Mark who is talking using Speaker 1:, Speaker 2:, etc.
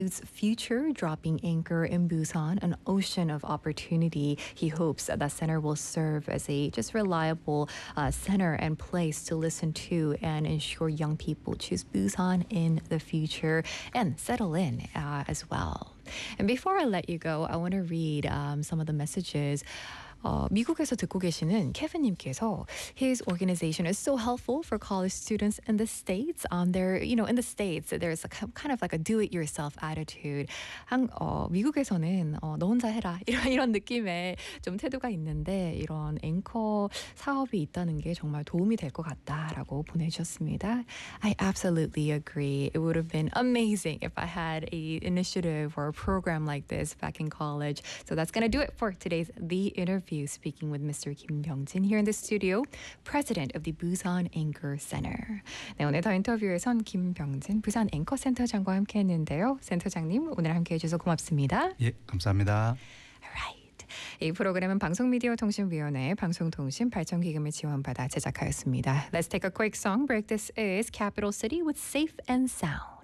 Speaker 1: future dropping anchor in Busan, an ocean of opportunity. He hopes that that center will serve as a just reliable center and place to listen to and ensure young people choose Busan in the future and settle in as well. And before I let you go, I want to read some of the messages. 미국에서 듣고 계시는 케빈님께서 his organization is so helpful for college students in the States. In the States, there's a kind of like a do-it-yourself attitude. 미국에서는 너 혼자 해라 이런 느낌의 좀 태도가 있는데 이런 앵커 사업이 있다는 게 정말 도움이 될 것 같다라고 보내주셨습니다. I absolutely agree. It would have been amazing if I had a initiative or a program like this back in college. So that's going to do it for today's The Interview. Speaking with Mr. Kim Byung-jin here in the studio, president of the Busan Anchor Center. 네, 오늘 더 인터뷰에선 김병진 부산 앵커 센터장과 함께했는데요. 센터장님 오늘 함께해 주셔서 고맙습니다.
Speaker 2: 예, 감사합니다.
Speaker 1: Alright. 이 프로그램은 방송미디어통신위원회 방송통신발전기금을 지원받아 제작하였습니다. Let's take a quick song break. This is Capital City with Safe and Sound.